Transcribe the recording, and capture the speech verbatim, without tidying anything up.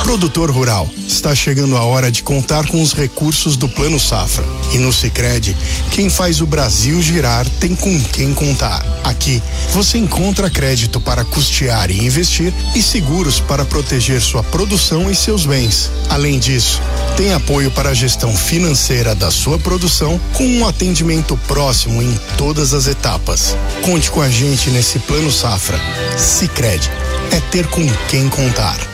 Produtor rural, está chegando a hora de contar com os recursos do Plano Safra. E no Sicredi, quem faz o Brasil girar tem com quem contar. Aqui, você encontra crédito para custear e investir e seguros para proteger sua produção e seus bens. Além disso, tem apoio para a gestão financeira da sua produção com um atendimento próximo em todas as etapas. Conte com a gente nesse Plano Safra. Sicredi, é ter com quem contar.